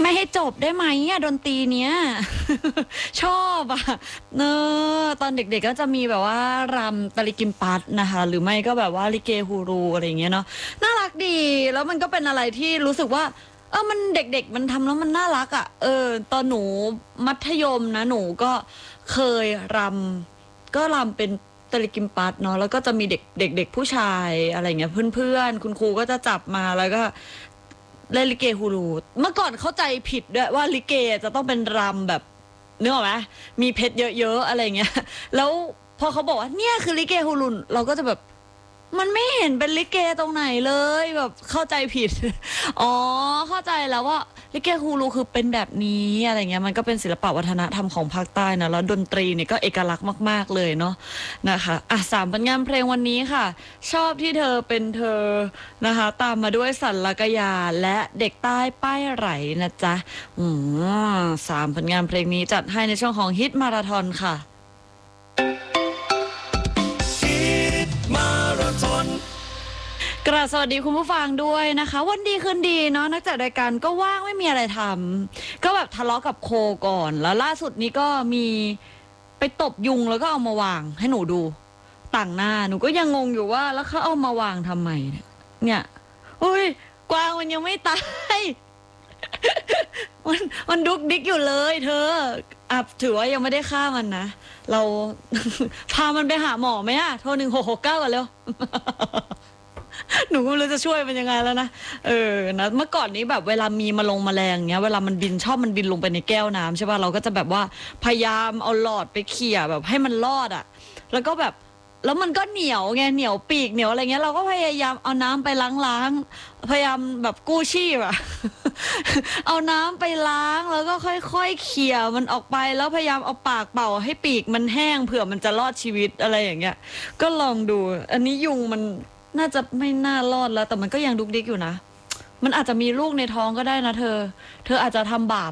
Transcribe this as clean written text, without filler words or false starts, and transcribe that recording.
ไม่ให้จบได้ไหมอ่ะดนตรีเนี้ย ชอบอ่ะเนอะตอนเด็กๆก็จะมีแบบว่ารำตะลิกิมปัสนะคะหรือไม่ก็แบบว่าลิเกฮูรูอะไรอย่างเงี้ยเนาะน่ารักดีแล้วมันก็เป็นอะไรที่รู้สึกว่ามันเด็กๆมันทำแล้วมันน่ารักอ่ะตอนหนูมัธยมนะหนูก็เคยก็รำเป็นตะลิกิมปัสเนาะแล้วก็จะมีเด็กผู้ชายอะไรเงี้ยเพื่อนๆคุณครูก็จะจับมาแล้วก็เล่นลิเกฮูรูเมื่อก่อนเข้าใจผิดด้วยว่าลิเกจะต้องเป็นรำแบบนึกออกไหมมีเพชรเยอะๆอะไรเงี้ยแล้วพอเขาบอกว่าเนี่ยคือลิเกฮูรูเราก็จะแบบมันไม่เห็นเป็นลิเกตรงไหนเลยแบบเข้าใจผิด อ๋อเข้าใจแล้วว่าลิเกฮูรูคือเป็นแบบนี้อะไรเงี้ยมันก็เป็นศิลปวัฒนธรรมของภาคใต้นะแล้วดนตรีเนี่ยก็เอกลักษณ์มากๆเลยเนาะนะคะ3ผลงานเพลงวันนี้ค่ะชอบที่เธอเป็นเธอนะคะตามมาด้วยสันลักยาและเด็กใต้ป้ายไหลนะจ๊ะ3ผลงานเพลงนี้จัดให้ในช่วงของฮิตมาราธอนค่ะกราบสวัสดีคุณผู้ฟังด้วยนะคะวันดีคืนดีเนาะนักจัดรายการก็ว่างไม่มีอะไรทำก็แบบทะเลาะกับโคก่อนแล้วล่าสุดนี้ก็มีไปตบยุงแล้วก็เอามาวางให้หนูดูต่างหน้าหนูก็ยังงงอยู่ว่าแล้วเขาเอามาวางทำไมเนี่ยอุ้ยกวางมันยังไม่ตาย มันดุกดิกอยู่เลยเธอถือว่ายังไม่ได้ฆ่ามันนะเรา พามันไปหาหมอไหมอะโทร1669กันเร็ว หนูก็ไม่รู้จะช่วยมันยังไงแล้วนะนะเมื่อก่อนนี้แบบเวลามีแมลงเงี้ยเวลามันบินชอบมันบินลงไปในแก้วน้ำใช่ป่ะเราก็จะแบบว่าพยายามเอาหลอดไปเขี่ยแบบให้มันรอดอ่ะแล้วก็แบบแล้วมันก็เหนียวไงเหนียวปีกเหนียวอะไรเงี้ยเราก็พยายามเอาน้ำไปล้างพยายามแบบกู้ชีพอะ เอาน้ำไปล้างแล้วก็ค่อยๆเขี่ยมันออกไปแล้วพยายามเอาปากเป่าให้ปีกมันแห้งเผื่อมันจะรอดชีวิตอะไรอย่างเงี้ยก็ลองดูอันนี้ยุงมันน่าจะไม่น่ารอดแล้วแต่มันก็ยังดุกดิกอยู่นะมันอาจจะมีลูกในท้องก็ได้นะเธออาจจะทำบาป